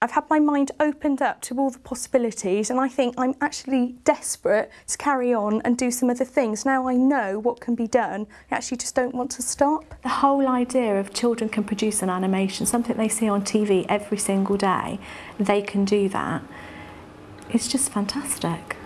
I've had my mind opened up to all the possibilities, and I think I'm actually desperate to carry on and do some other things. Now I know what can be done, I actually just don't want to stop. The whole idea of children can produce an animation, something they see on TV every single day, they can do that. It's just fantastic.